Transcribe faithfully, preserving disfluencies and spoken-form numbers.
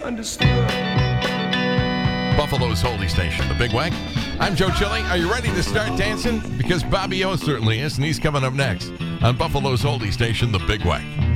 understood. Buffalo's holding station, the Big Wag. I'm Joe Chili. Are you ready to start dancing? Because Bobby O certainly is, and he's coming up next on Buffalo's holding station, the Big Wag.